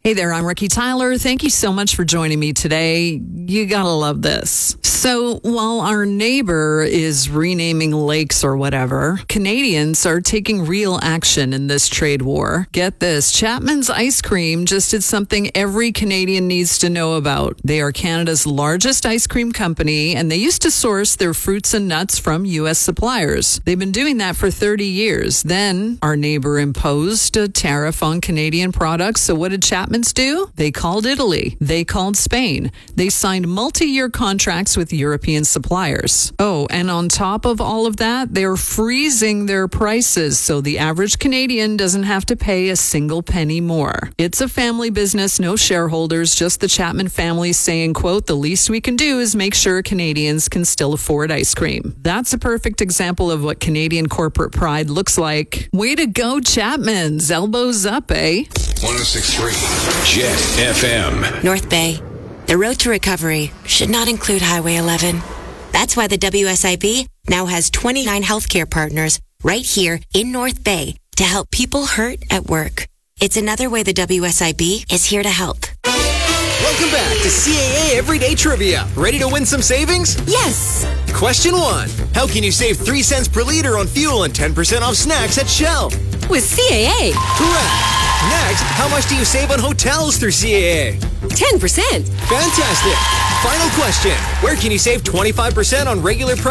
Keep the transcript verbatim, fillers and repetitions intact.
Hey there, I'm Ricky Tyler. Thank you so much for joining me today. You gotta love this. So while our neighbor is renaming lakes or whatever, Canadians are taking real action in this trade war. Get this, Chapman's Ice Cream just did something every Canadian needs to know about. They are Canada's largest ice cream company, and they used to source their fruits and nuts from U S suppliers. They've been doing that for thirty years. Then our neighbor imposed a tariff on Canadian products. So what did Chapman do? They called Italy. They called Spain. They signed multi-year contracts with European suppliers. Oh, and on top of all of that, they're freezing their prices so the average Canadian doesn't have to pay a single penny more. It's a family business, no shareholders, just the Chapman family saying, quote, the least we can do is make sure Canadians can still afford ice cream. That's a perfect example of what Canadian corporate pride looks like. Way to go, Chapman's. Elbows up, eh? one oh six point three Jet F M. North Bay. The road to recovery should not include Highway eleven. That's why the W S I B now has twenty-nine healthcare partners right here in North Bay to help people hurt at work. It's another way the W S I B is here to help. Welcome back to C A A Everyday Trivia. Ready to win some savings? Yes! Question one. How can you save three cents per liter on fuel and ten percent off snacks at Shell? With C A A. Correct. Next, how much do you save on hotels through C A A? ten percent. Fantastic. Final question. Where can you save twenty-five percent on regular price?